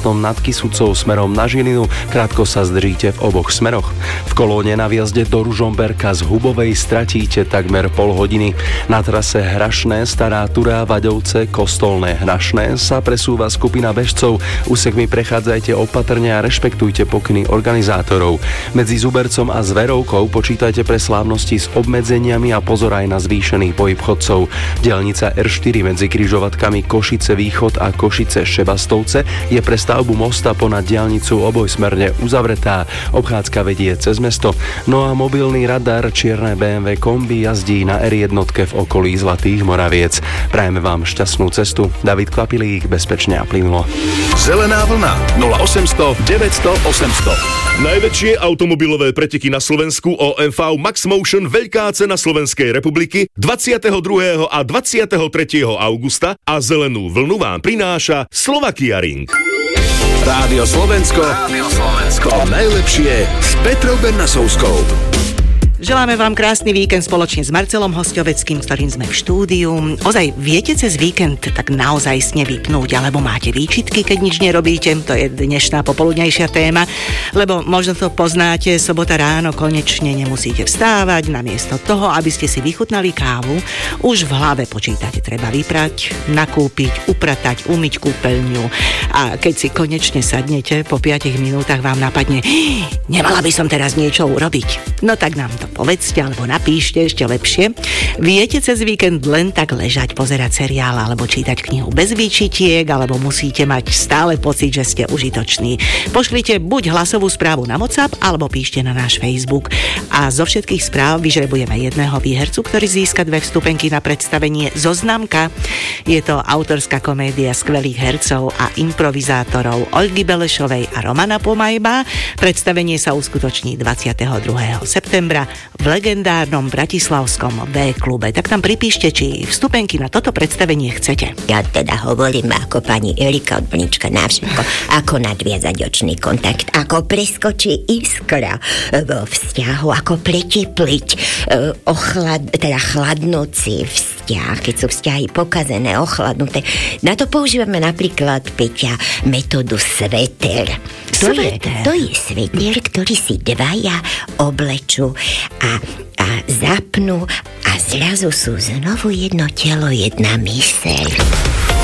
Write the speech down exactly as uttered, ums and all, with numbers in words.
mostom nad Kysucou smerom na Žilinu, krátko sa zdržíte v oboch smeroch. V kolóne na vjazde do Ružomberka z Hubovej stratíte takmer pol hodiny. Na trase Hrašné, Stará Turá, Vaďovce, Kostolné, Hrašné sa presúva skupina bežcov. Úsekmi prechádzajte opatrne a rešpektujte pokyny organizátorov. Medzi Zubercom a Zverovkou počítajte pre slávnosti s obmedzeniami a pozor aj na zvýšený pohyb chodcov. Diaľnica er štyri medzi križovatkami Košice Východ a Košice Šebastovce je pre stavbu mosta ponad diaľnicu obojsmerne uzavretá. Obchádzka vedie cez mesto. No a mobilný radar čierne bé em vé kombi jazdí na er jedna v okolí Zlatých Moraviec. Prajeme vám šťastnú cestu. David Kvapilík, bezpečne a plynulo. Zelená vlna nula osemsto deväťsto osemsto. Najväčšie automobilové preteky na Slovensku ó em vé Max Motion Veľká cena Slovenskej republiky dvadsiateho druhého a dvadsiateho tretieho augusta a zelenú vlnu vám prináša Slovakia Ring. Rádio Slovensko. Rádio Slovensko. To najlepšie s Petrou Bernasovskou. Želáme vám krásny víkend spoločne s Marcelom Hosťoveckým, s ktorým sme v štúdiu. Ozaj, viete cez víkend tak naozaj sne vypnúť, alebo máte výčitky, keď nič nerobíte? To je dnešná popoludňajšia téma, lebo možno to poznáte, sobota ráno konečne nemusíte vstávať, namiesto toho, aby ste si vychutnali kávu, už v hlave počítate, treba vyprať, nakúpiť, upratať, umyť kúpeľňu a keď si konečne sadnete, po piatich minútach vám napadne, nemala by som teraz niečo urobiť. No tak nám to povedzte, alebo napíšte ešte lepšie. Viete cez víkend len tak ležať, pozerať seriál alebo čítať knihu bez výčitiek, alebo musíte mať stále pocit, že ste užitoční. Pošlite buď hlasovú správu na WhatsApp, alebo píšte na náš Facebook. A zo všetkých správ vyžrebujeme jedného výhercu, ktorý získa dve vstupenky na predstavenie Zoznamka. Je to autorská komédia skvelých hercov a improvizátorov Olgy Belešovej a Romana Pomajba. Predstavenie sa uskutoční dvadsiateho druhého septembra v legendárnom bratislavskom V-klube. Tak tam pripíšte, či vstupenky na toto predstavenie chcete. Ja teda hovorím ako pani Erika odborníčka na všetko, ako nadviazať očný kontakt, ako preskočí iskra vo vzťahu, ako pretepliť ochlad, teda chladnúci vzťah, keď sú vzťahy pokazené, ochladnuté. Na to používame napríklad, Peťa, metódu sveter. To je, to je sveter, ktorý si dvaja oblečú a, a zapnú a zrazu sú znovu jedno telo, jedna myseľ.